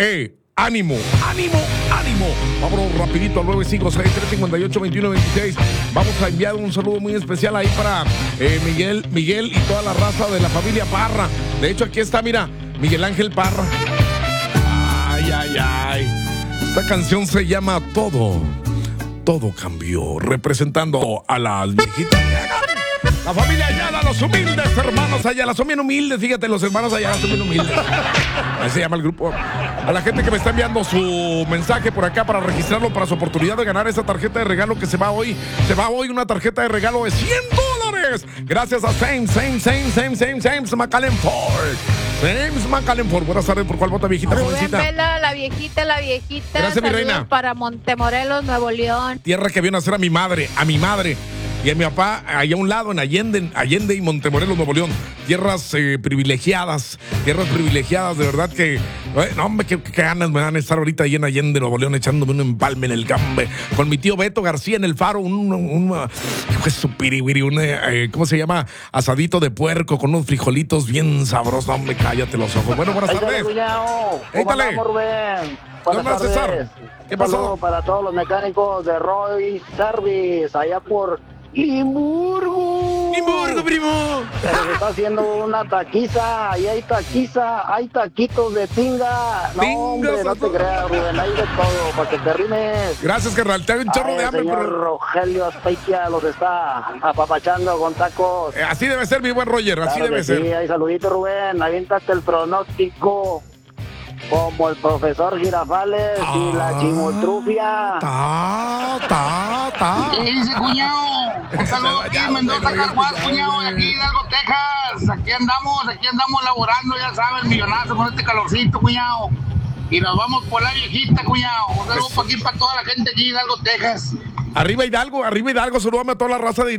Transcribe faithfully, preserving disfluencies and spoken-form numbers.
eh, ánimo, ánimo, ánimo. Vámonos rapidito al nueve cinco seis, tres cinco ocho, dos uno dos seis. Vamos a enviar un saludo muy especial ahí para eh, Miguel, Miguel y toda la raza de la familia Parra. De hecho, aquí está, mira, Miguel Ángel Parra. Ay, ay, ay. Esta canción se llama Todo, Todo Cambió, representando a las viejitas. La familia Ayala, los humildes hermanos Ayala, son bien humildes, fíjate, los hermanos Ayala son bien humildes. Así se llama el grupo. A la gente que me está enviando su mensaje por acá para registrarlo para su oportunidad de ganar esa tarjeta de regalo que se va hoy. Se va hoy una tarjeta de regalo de cien dólares. Gracias a James, James, James, James, James, James McAllenford. James McAllenford. Buenas tardes, ¿por cuál vota, viejita jovencita? Rubén Vela, la viejita, la viejita. Gracias, mi reina. Para Montemorelos, Nuevo León. Tierra que vio nacer a mi madre, a mi madre. Y a mi papá, allá a un lado, en Allende, Allende y Montemorelos, Nuevo León. Tierras eh, privilegiadas, tierras privilegiadas, de verdad que... Eh, no, hombre, qué, qué ganas me dan estar ahorita ahí en Allende, Nuevo León, echándome un empalme en el gambe. Con mi tío Beto García en el faro, un... un, un, un, un eh, ¿cómo se llama? Asadito de puerco con unos frijolitos bien sabrosos. No, hombre, cállate los ojos. Bueno, buenas tardes. Éntale, Rubén. Buenas tardes. César. ¿Qué pasó? Saludo para todos los mecánicos de Roy Service, allá por Limburgo. ¡Limburgo, primo! Pero se está haciendo una taquiza, ahí hay taquiza, hay taquitos de tinga. No, hombre, no te creas, Rubén, hay de todo, para que te rimes. Gracias, carnal, te hago un chorro Ay, de hambre. El señor pero... Rogelio Aspeitia los está apapachando con tacos. Eh, así debe ser, mi buen Roger, así claro debe ser. Sí, hay saludito, Rubén, aviéntate el pronóstico. Como el profesor Girafales ah, y la chimotrufia. Ta, ta, ta. ¿Qué dice, cuñado? Un saludo aquí en Mendoza, Caguas, cuñado, de aquí Hidalgo, Texas. Aquí andamos, aquí andamos laborando, ya sabes, millonazo con este calorcito, cuñado. Y nos vamos por la viejita, cuñado. Un saludo para aquí, para toda la gente aquí, Hidalgo, Texas. Arriba Hidalgo, arriba Hidalgo, saludame a toda la raza de